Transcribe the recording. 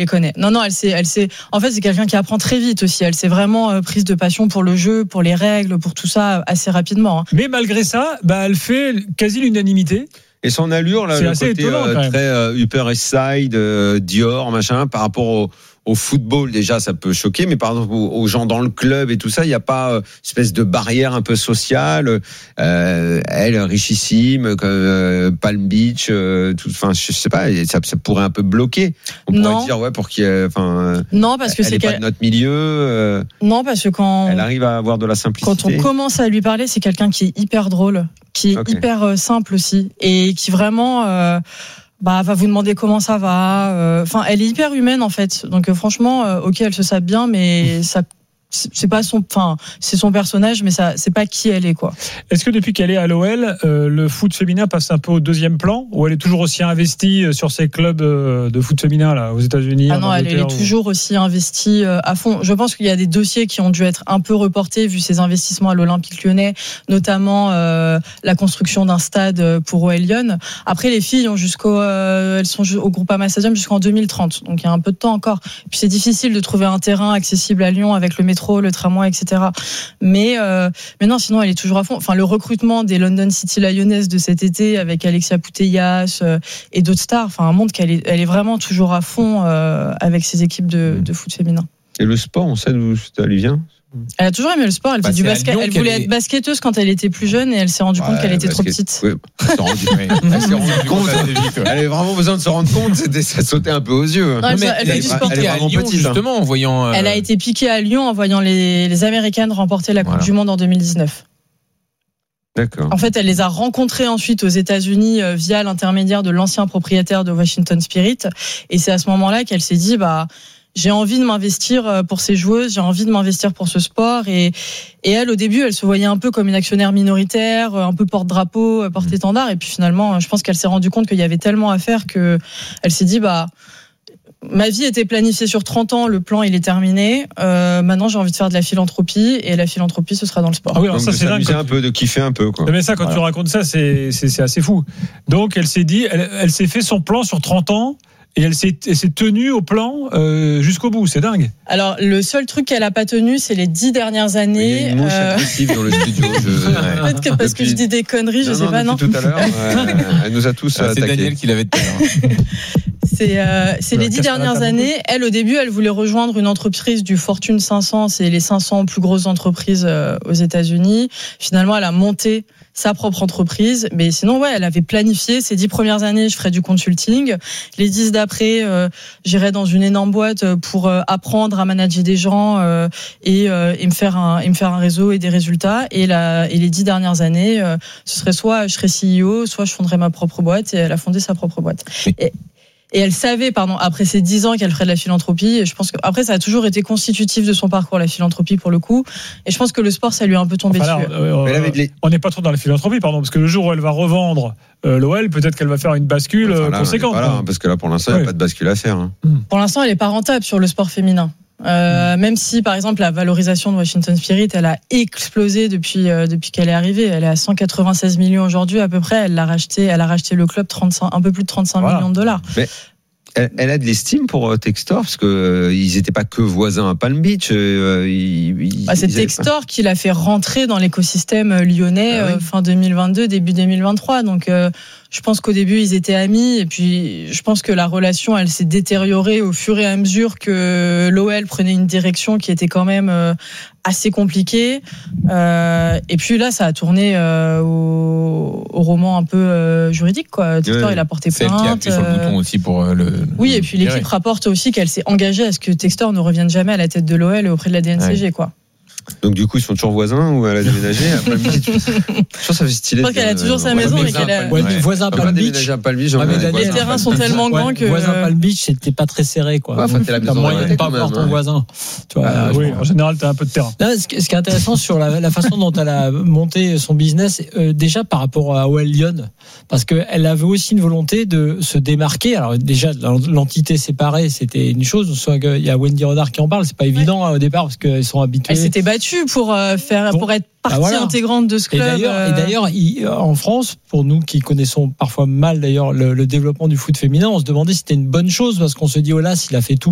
les connaît. Non, elle sait. En fait, c'est quelqu'un qui apprend très vite aussi. Elle s'est vraiment prise de passion pour le jeu, pour les règles, pour tout ça assez rapidement. Mais malgré ça, elle fait quasi l'unanimité. Et son allure, là, c'est le assez côté étonnant, très Upper East Side, Dior, machin, par rapport au football, déjà, ça peut choquer, mais par exemple, aux gens dans le club et tout ça, il n'y a pas espèce de barrière un peu sociale. Elle, richissime, Palm Beach, enfin, je sais pas, ça pourrait un peu bloquer. On pourrait dire, pour qu'il y ait, non, parce que elle n'est pas de notre milieu. Non, parce que elle arrive à avoir de la simplicité. Quand on commence à lui parler, c'est quelqu'un qui est hyper drôle, qui est hyper simple aussi, et qui vraiment va vous demander comment ça va. Enfin, elle est hyper humaine en fait. Donc franchement, elle se sape bien, mais ça. C'est pas c'est son personnage, mais ça, c'est pas qui elle est, quoi. Est-ce que depuis qu'elle est à l'OL, le foot féminin passe un peu au deuxième plan, ou elle est toujours aussi investie sur ses clubs de foot féminin là, aux États-Unis? Ah non, elle est toujours aussi investie à fond. Je pense qu'il y a des dossiers qui ont dû être un peu reportés vu ses investissements à l'Olympique Lyonnais, notamment la construction d'un stade pour OL Lyon. Après, les filles ont elles sont au Groupama Stadium jusqu'en 2030, donc il y a un peu de temps encore. Puis c'est difficile de trouver un terrain accessible à Lyon avec le métro, le tramway, etc. Mais non, sinon elle est toujours à fond. Enfin, le recrutement des London City Lioness de cet été avec Alexia Putellas et d'autres stars, montre qu'elle est vraiment toujours à fond avec ses équipes de foot féminin. Et le sport, on sait d'où ça lui vient? Elle a toujours aimé le sport, elle fait du basket. Elle voulait être basketteuse quand elle était plus jeune et elle s'est rendue compte qu'elle était trop petite. Oui. Elle s'est rendue compte. Elle avait vraiment besoin de se rendre compte, ça sautait un peu aux yeux. Non, elle fait du sport. Elle est vraiment petite, justement, en voyant. Elle a été piquée à Lyon en voyant les Américaines remporter la Coupe du Monde en 2019. D'accord. En fait, elle les a rencontrés ensuite aux États-Unis via l'intermédiaire de l'ancien propriétaire de Washington Spirit, et c'est à ce moment-là qu'elle s'est dit j'ai envie de m'investir pour ces joueuses, j'ai envie de m'investir pour ce sport. Et elle, au début, elle se voyait un peu comme une actionnaire minoritaire, un peu porte-drapeau, porte-étendard. Et puis finalement, je pense qu'elle s'est rendue compte qu'il y avait tellement à faire qu'elle s'est dit, ma vie était planifiée sur 30 ans, le plan il est terminé. Maintenant, j'ai envie de faire de la philanthropie, et la philanthropie, ce sera dans le sport. Ah oui, donc ça, c'est dingue, un peu, de kiffer un peu, quoi. Mais ça, quand tu racontes ça, c'est assez fou. Donc, elle s'est dit, elle s'est fait son plan sur 30 ans. Et elle s'est tenue au plan jusqu'au bout, c'est dingue. Alors, le seul truc qu'elle n'a pas tenu, c'est les 10 dernières années. Il y a une mouche agressive dans le studio. Peut-être que parce que je dis des conneries, je sais pas, non. Tout à l'heure, elle nous a tous attaqué. C'est Daniel qui l'avait dit. C'est les 10 dernières années. Elle, au début, elle voulait rejoindre une entreprise du Fortune 500, c'est les 500 plus grosses entreprises aux États-Unis. Finalement, elle a monté sa propre entreprise, mais sinon, elle avait planifié ces 10 premières années, je ferais du consulting. Les 10 d'après, j'irais dans une énorme boîte pour apprendre à manager des gens et me faire un réseau et des résultats. Et les 10 dernières années, ce serait soit je serais CEO, soit je fonderais ma propre boîte. Et elle a fondé sa propre boîte. Et elle savait, après ces 10 ans, qu'elle ferait de la philanthropie. Et je pense qu'après, ça a toujours été constitutif de son parcours, la philanthropie, pour le coup. Et je pense que le sport, ça lui a un peu tombé dessus. On n'est pas trop dans la philanthropie, parce que le jour où elle va revendre l'OL, peut-être qu'elle va faire une bascule conséquente. Parce que là, pour l'instant, il n'y a pas de bascule à faire. Pour l'instant, elle n'est pas rentable sur le sport féminin. Même si, par exemple, la valorisation de Washington Spirit, elle a explosé depuis qu'elle est arrivée. Elle est à 196 millions aujourd'hui à peu près. Elle a racheté le club un peu plus de 35 millions de dollars. Mais elle a de l'estime pour Textor, parce que ils n'étaient pas que voisins à Palm Beach. C'est Textor qui l'a fait rentrer dans l'écosystème lyonnais fin 2022, début 2023. Donc je pense qu'au début ils étaient amis, et puis je pense que la relation elle s'est détériorée au fur et à mesure que l'OL prenait une direction qui était quand même assez compliquée. Et puis là ça a tourné au roman un peu juridique, quoi. Textor il a porté plainte. Celle qui a appuyé sur le bouton aussi pour le. Oui, et puis l'équipe rapporte aussi qu'elle s'est engagée à ce que Textor ne revienne jamais à la tête de l'OL et auprès de la DNCG, quoi. Donc du coup ils sont toujours voisins, ou elle a déménagé à Palm Beach? Je pense que ça fait stylé. Je pense qu'elle a toujours sa maison, mais qu'elle a voisins à Palm Beach. Les terrains sont tellement grands que voisins Palm Beach, c'était pas très serré, quoi. T'as la maison moyen de pas voir ton voisin. Tu vois, oui, en général t'as un peu de terrain. Là, ce qui est intéressant sur la façon dont elle a monté son business, déjà par rapport à OL Lyon, parce que elle avait aussi une volonté de se démarquer. Alors déjà l'entité séparée, c'était une chose. Soit il y a Wendy Renard qui en parle, c'est pas évident au départ parce qu'ils sont habitués. Elle s'était battue pour être partie intégrante de ce club. Et d'ailleurs, en France, pour nous qui connaissons parfois mal d'ailleurs le développement du foot féminin, on se demandait si c'était une bonne chose, parce qu'on se dit, oh là, s'il a fait tout